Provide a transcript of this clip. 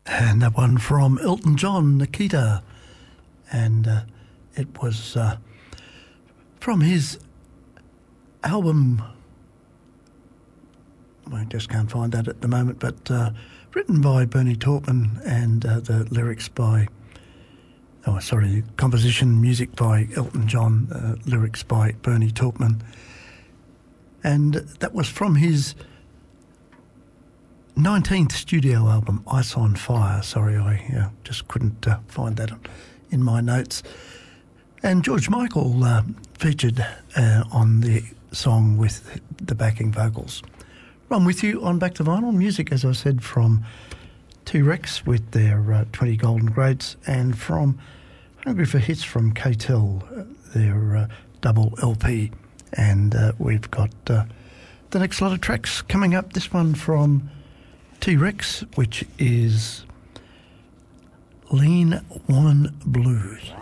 And that one from Elton John, Nikita. And it was from his album, I just can't find that at the moment, but written by Bernie Taupman and the lyrics by, composition, music by Elton John, lyrics by Bernie Taupman. And that was from his 19th studio album, Ice on Fire. Sorry, I just couldn't find that in my notes. And George Michael featured on the song with the backing vocals. I'm with you on Back to Vinyl music, as I said, from T-Rex with their 20 Golden Greats, and from Hungry for Hits from K-Tel, their double LP. And we've got the next lot of tracks coming up. This one from T-Rex, which is Lean Woman Blues.